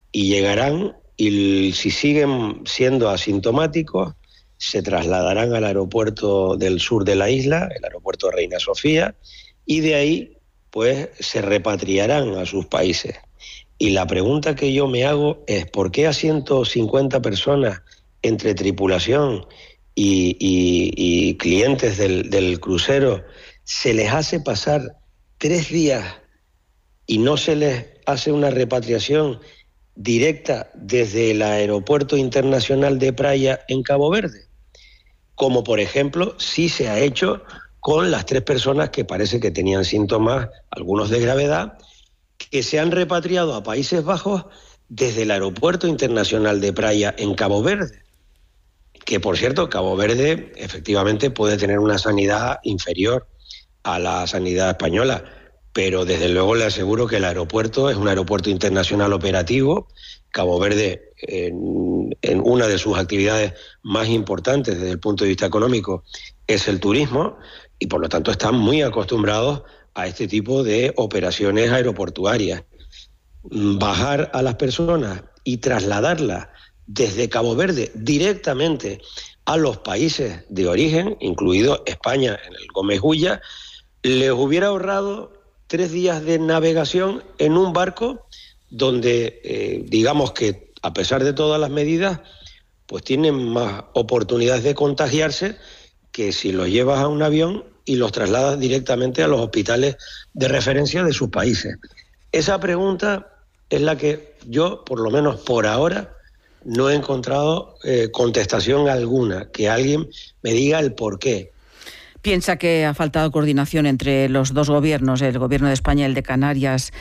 y llegarán, y si siguen siendo asintomáticos, se trasladarán al aeropuerto del sur de la isla, el aeropuerto Reina Sofía, y de ahí pues se repatriarán a sus países. Y la pregunta que yo me hago es, ¿por qué a 150 personas entre tripulación y clientes del crucero se les hace pasar 3 días y no se les hace una repatriación directa desde el Aeropuerto Internacional de Praia en Cabo Verde? Como por ejemplo sí se ha hecho con las 3 personas que parece que tenían síntomas, algunos de gravedad, que se han repatriado a Países Bajos desde el Aeropuerto Internacional de Praia en Cabo Verde. Que por cierto, Cabo Verde efectivamente puede tener una sanidad inferior a la sanidad española, pero desde luego le aseguro que el aeropuerto es un aeropuerto internacional operativo. Cabo Verde, en una de sus actividades más importantes desde el punto de vista económico, es el turismo, y por lo tanto están muy acostumbrados a este tipo de operaciones aeroportuarias. Bajar a las personas y trasladarlas desde Cabo Verde directamente a los países de origen, incluido España en el Gómez Ulla, les hubiera ahorrado 3 días de navegación en un barco donde, digamos que a pesar de todas las medidas, pues tienen más oportunidades de contagiarse que si los llevas a un avión y los trasladas directamente a los hospitales de referencia de sus países. Esa pregunta es la que yo, por lo menos por ahora, no he encontrado contestación alguna, que alguien me diga el por qué. ¿Piensa que ha faltado coordinación entre los dos gobiernos, el gobierno de España y el de Canarias,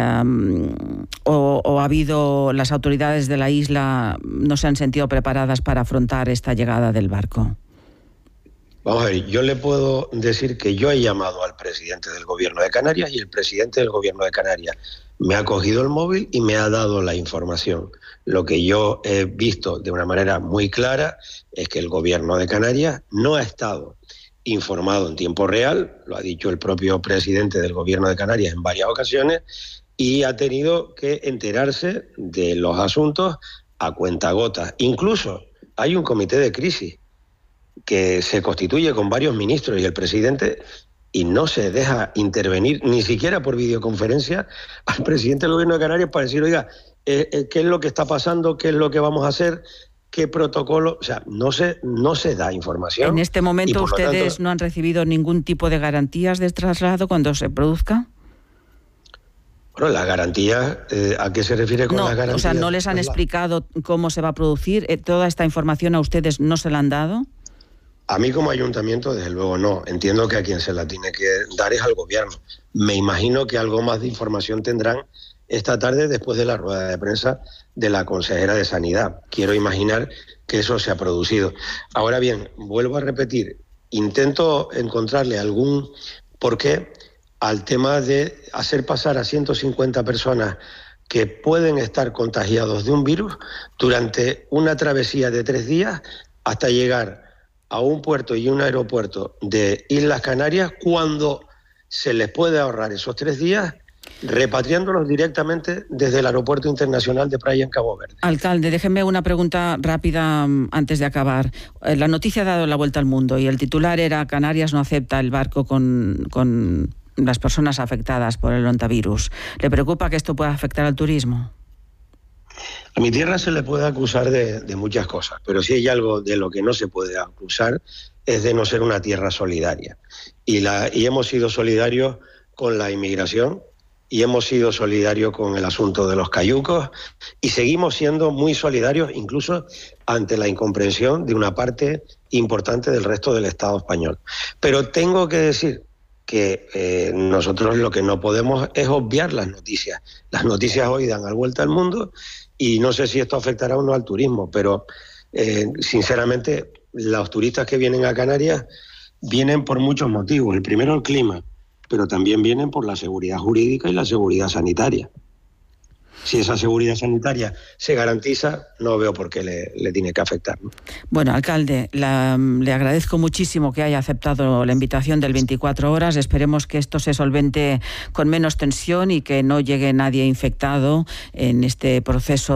o ha habido, las autoridades de la isla no se han sentido preparadas para afrontar esta llegada del barco? Vamos a ver, yo le puedo decir que yo he llamado al presidente del gobierno de Canarias y el presidente del gobierno de Canarias me ha cogido el móvil y me ha dado la información. Lo que yo he visto de una manera muy clara es que el gobierno de Canarias no ha estado informado en tiempo real, lo ha dicho el propio presidente del gobierno de Canarias en varias ocasiones, y ha tenido que enterarse de los asuntos a cuentagotas. Incluso hay un comité de crisis que se constituye con varios ministros y el presidente, y no se deja intervenir ni siquiera por videoconferencia al presidente del gobierno de Canarias para decir, oiga, ¿qué es lo que está pasando? ¿Qué es lo que vamos a hacer? ¿Qué protocolo? O sea, no se da información. ¿En este momento ustedes no han recibido ningún tipo de garantías de traslado cuando se produzca? Bueno, las garantías, ¿a qué se refiere con las garantías? O sea, ¿no les han explicado cómo se va a producir? ¿Toda esta información a ustedes no se la han dado? A mí como ayuntamiento, desde luego no. Entiendo que a quien se la tiene que dar es al gobierno. Me imagino que algo más de información tendrán esta tarde después de la rueda de prensa de la consejera de Sanidad. Quiero imaginar que eso se ha producido. Ahora bien, vuelvo a repetir, intento encontrarle algún porqué al tema de hacer pasar a 150 personas que pueden estar contagiados de un virus durante una travesía de 3 días hasta llegar a un puerto y un aeropuerto de Islas Canarias, cuando se les puede ahorrar esos 3 días repatriándolos directamente desde el Aeropuerto Internacional de Praia en Cabo Verde. Alcalde, déjeme una pregunta rápida antes de acabar. La noticia ha dado la vuelta al mundo y el titular era: Canarias no acepta el barco con las personas afectadas por el ontavirus. ¿Le preocupa que esto pueda afectar al turismo? A mi tierra se le puede acusar de muchas cosas, pero si hay algo de lo que no se puede acusar es de no ser una tierra solidaria. Y hemos sido solidarios con la inmigración, y hemos sido solidarios con el asunto de los cayucos, y seguimos siendo muy solidarios incluso ante la incomprensión de una parte importante del resto del Estado español. Pero tengo que decir que nosotros lo que no podemos es obviar las noticias. Las noticias hoy dan la vuelta al mundo, y no sé si esto afectará o no al turismo, pero sinceramente los turistas que vienen a Canarias vienen por muchos motivos. El primero, el clima, pero también vienen por la seguridad jurídica y la seguridad sanitaria. Si esa seguridad sanitaria se garantiza, no veo por qué le tiene que afectar, ¿no? Bueno, alcalde, le agradezco muchísimo que haya aceptado la invitación del 24 horas. Esperemos que esto se solvente con menos tensión y que no llegue nadie infectado en este proceso